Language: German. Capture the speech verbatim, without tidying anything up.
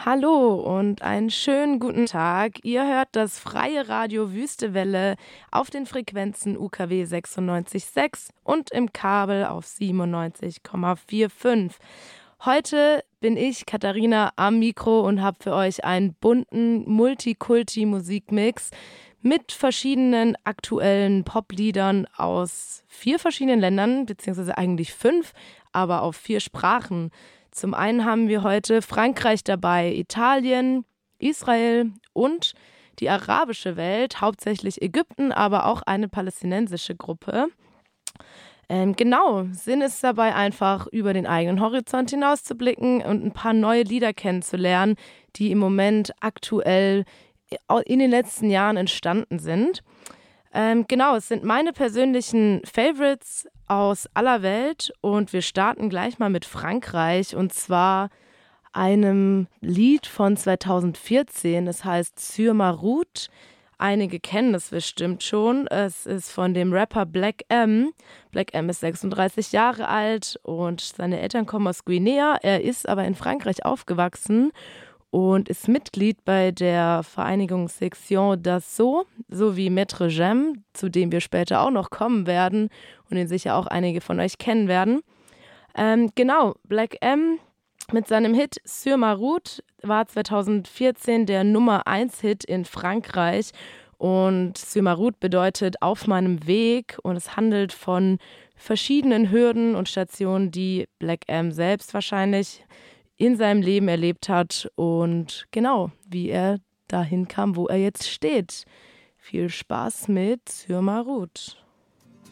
Hallo und einen schönen guten Tag. Ihr hört das freie Radio Wüstewelle auf den Frequenzen U K W sechsundneunzig Komma sechs und im Kabel auf siebenundneunzig Komma fünfundvierzig. Heute bin ich, Katharina, am Mikro und habe für euch einen bunten Multikulti-Musikmix mit verschiedenen aktuellen Popliedern aus vier verschiedenen Ländern, beziehungsweise eigentlich fünf, aber auf vier Sprachen. Zum einen haben wir heute Frankreich dabei, Italien, Israel und die arabische Welt, hauptsächlich Ägypten, aber auch eine palästinensische Gruppe. Ähm, genau, Sinn ist dabei einfach, über den eigenen Horizont hinauszublicken und ein paar neue Lieder kennenzulernen, die im Moment aktuell in den letzten Jahren entstanden sind. Ähm, genau, es sind meine persönlichen Favorites aus aller Welt und wir starten gleich mal mit Frankreich und zwar einem Lied von zweitausendvierzehn. Es heißt Sur ma route. Einige kennen es bestimmt schon. Es ist von dem Rapper Black M. Black M ist sechsunddreißig Jahre alt und seine Eltern kommen aus Guinea. Er ist aber in Frankreich aufgewachsen und ist Mitglied bei der Vereinigung Section d'Assaut sowie Maître Gem, zu dem wir später auch noch kommen werden und den sicher auch einige von euch kennen werden. Ähm, genau, Black M mit seinem Hit Sur ma route war zweitausendvierzehn der Nummer eins Hit in Frankreich und Sur ma route bedeutet auf meinem Weg und es handelt von verschiedenen Hürden und Stationen, die Black M selbst wahrscheinlich in seinem Leben erlebt hat und genau, wie er dahin kam, wo er jetzt steht. Viel Spaß mit Sur ma route.